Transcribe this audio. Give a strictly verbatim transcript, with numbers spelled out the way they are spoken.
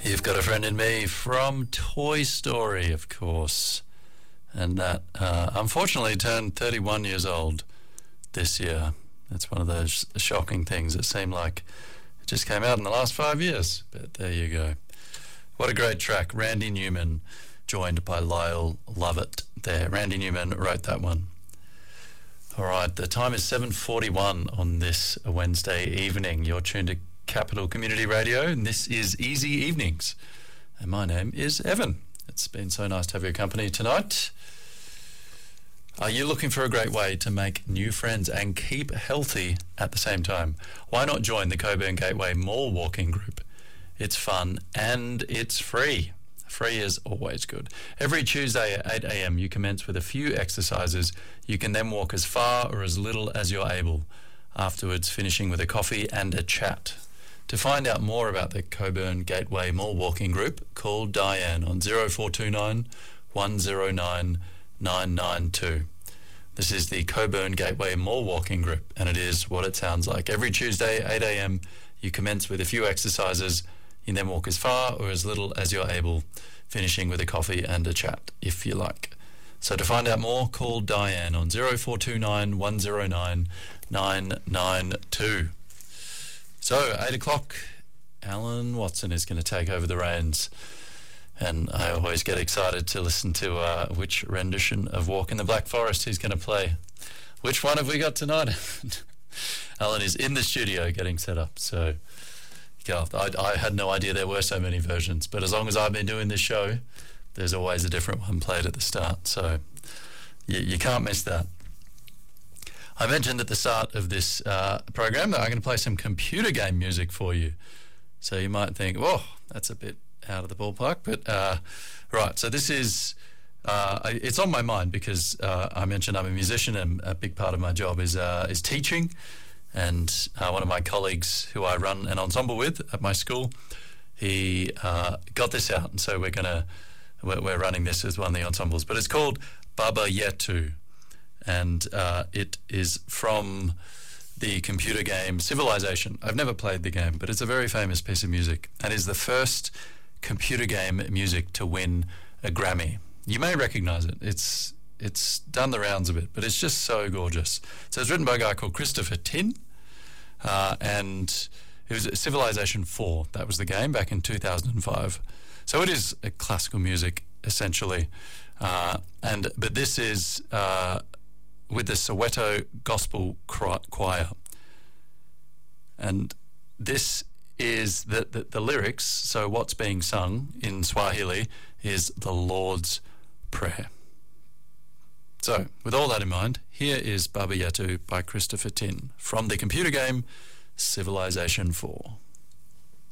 You've Got a Friend in Me from Toy Story, of course. And that uh, unfortunately turned thirty-one years old this year. That's one of those shocking things. It seemed like it just came out in the last five years. But there you go. What a great track. Randy Newman, joined by Lyle Lovett there. Randy Newman wrote that one. All right, the time is seven forty-one on this Wednesday evening. You're tuned to Capital Community Radio, and this is Easy Evenings. And my name is Evan. It's been so nice to have your company tonight. Are you looking for a great way to make new friends and keep healthy at the same time? Why not join the Cockburn Gateway Mall Walking Group? It's fun and it's free. Free is always good. Every Tuesday at eight a.m. you commence with a few exercises. You can then walk as far or as little as you're able, afterwards finishing with a coffee and a chat. To find out more about the Cockburn Gateway Mall Walking Group, call Diane on zero four two nine, one zero nine, nine nine two. This is the Cockburn Gateway Mall Walking Group, and it is what it sounds like. Every Tuesday, eight a.m, you commence with a few exercises. You then walk as far or as little as you're able, finishing with a coffee and a chat, if you like. So to find out more, call Diane on zero four two nine, one zero nine, nine nine two. So, eight o'clock, Alan Watson is going to take over the reins. And I always get excited to listen to uh, which rendition of Walk in the Black Forest he's going to play. Which one have we got tonight? Alan is in the studio getting set up. So, yeah, I, I had no idea there were so many versions. But as long as I've been doing this show, there's always a different one played at the start. So, you, you can't miss that. I mentioned at the start of this uh, program that I'm going to play some computer game music for you. So you might think, whoa, that's a bit out of the ballpark. But, uh, right, so this is, uh, it's on my mind because uh, I mentioned I'm a musician and a big part of my job is uh, is teaching. And uh, one of my colleagues who I run an ensemble with at my school, he uh, got this out. And so we're going to, we're, we're running this as one of the ensembles. But it's called Baba Yetu. And uh, it is from the computer game Civilization. I've never played the game, but it's a very famous piece of music and is the first computer game music to win a Grammy. You may recognize it. It's it's done the rounds a bit, but it's just so gorgeous. So it's written by a guy called Christopher Tin, uh, and it was Civilization four. That was the game back in two thousand five. So it is a classical music, essentially. Uh, and But this is... Uh, with the Soweto Gospel Choir. And this is the, the, the lyrics, so what's being sung in Swahili is the Lord's Prayer. So, with all that in mind, here is Baba Yetu by Christopher Tin from the computer game Civilization four.